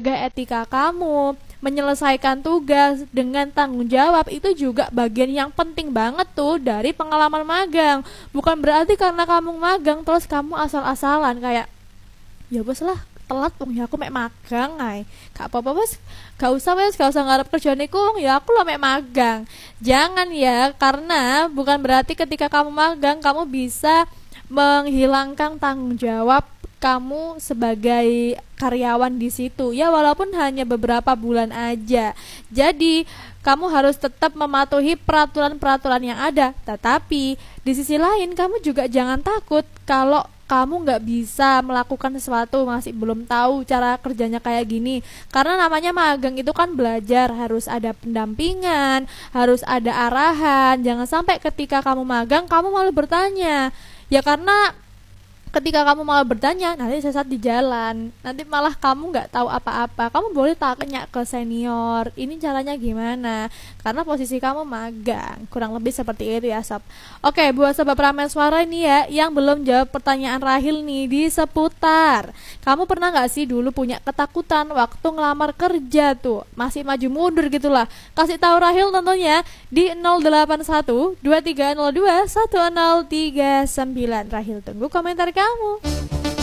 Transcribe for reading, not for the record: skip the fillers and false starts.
menjaga etika kamu, menyelesaikan tugas dengan tanggung jawab itu juga bagian yang penting banget tuh dari pengalaman magang. Bukan berarti karena kamu magang terus kamu asal-asalan kayak ya bos lah telat wong ya aku mek magang ay gak apa-apa bos gak usah ngarep kerjaan iku ya aku lo mek magang. Jangan ya, karena bukan berarti ketika kamu magang kamu bisa menghilangkan tanggung jawab kamu sebagai karyawan di situ ya, walaupun hanya beberapa bulan aja. Jadi kamu harus tetap mematuhi peraturan-peraturan yang ada, tetapi di sisi lain kamu juga jangan takut kalau kamu nggak bisa melakukan sesuatu, masih belum tahu cara kerjanya kayak gini. Karena namanya magang itu kan belajar, harus ada pendampingan, harus ada arahan. Jangan sampai ketika kamu magang kamu malah bertanya. Ya karena ketika kamu malah bertanya nanti sesat di jalan, nanti malah kamu nggak tahu apa-apa. Kamu boleh tanya ke senior ini caranya gimana, karena posisi kamu magang. Kurang lebih seperti itu ya sob. Oke, buat sobat Prameswara ini ya yang belum jawab pertanyaan Rahil nih di seputar, kamu pernah nggak sih dulu punya ketakutan waktu ngelamar kerja tuh, masih maju mundur gitulah? Kasih tahu Rahil tentunya di 081 2302 1039. Rahil tunggu komentar kamu.